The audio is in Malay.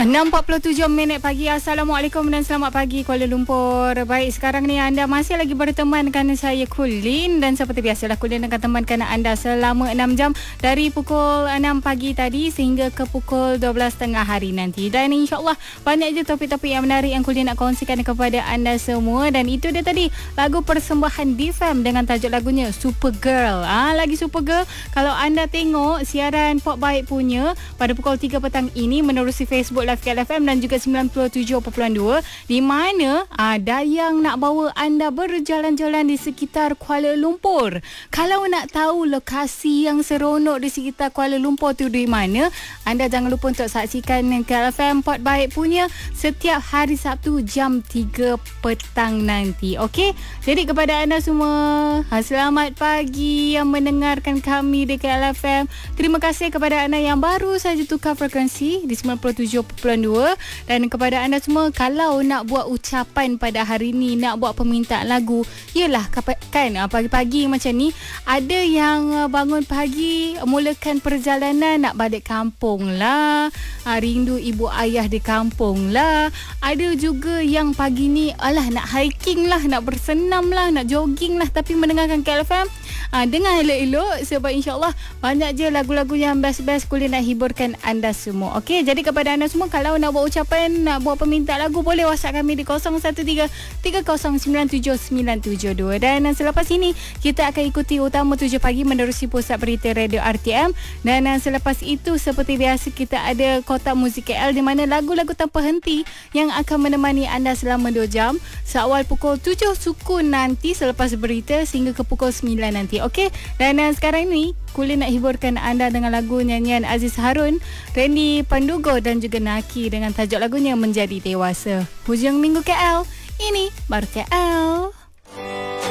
6.47 pagi. Assalamualaikum dan selamat pagi Kuala Lumpur. Baik, sekarang ni anda masih lagi bertemankan saya Kulin, dan seperti biasalah Kulin akan temankan anda selama 6 jam dari pukul 6 pagi tadi sehingga ke pukul 12.30 hari nanti. Dan insyaAllah banyak je topik-topik yang menarik yang Kulin nak kongsikan kepada anda semua. Dan itu dia tadi lagu persembahan DFM dengan tajuk lagunya Supergirl. Lagi Supergirl. Kalau anda tengok siaran Pop Baik punya pada pukul 3 petang ini menerusi Facebook Live KLFM dan juga 97.2, di mana Dayang nak bawa anda berjalan-jalan di sekitar Kuala Lumpur. Kalau nak tahu lokasi yang seronok di sekitar Kuala Lumpur tu di mana, anda jangan lupa untuk saksikan KLFM Pop Baik punya setiap hari Sabtu jam 3 petang nanti. Okey, jadi kepada anda semua, selamat pagi yang mendengarkan kami di KLFM. Terima kasih kepada anda yang baru saja tukar frekuensi di 97.2, dan kepada anda semua, kalau nak buat ucapan pada hari ni, nak buat permintaan lagu, yelah kan pagi-pagi macam ni, ada yang bangun pagi mulakan perjalanan nak balik kampung lah, rindu ibu ayah di kampung lah. Ada juga yang pagi ni nak hiking lah, nak bersenam lah, nak jogging lah, tapi mendengarkan KLFM. Dengar elok-elok, sebab insyaAllah banyak je lagu-lagu yang best-best Kulin nak hiburkan anda semua. Okey, jadi kepada anda semua, kalau nak buat ucapan, nak buat permintaan lagu, boleh WhatsApp kami di 0113-3097-972. Dan selepas ini kita akan ikuti Utama 7 Pagi menerusi pusat berita Radio RTM. Dan selepas itu, seperti biasa, kita ada Kotak Muzik KL, di mana lagu-lagu tanpa henti yang akan menemani anda selama 2 jam, seawal pukul 7 sukun nanti selepas berita sehingga ke pukul 9 nanti. Okey, dan sekarang ini Kulin nak hiburkan anda dengan lagu nyanyian Aziz Harun, Randy Pandugo dan juga Naki dengan tajuk lagunya Menjadi Dewasa. Hujung Minggu KL, ini baru KL.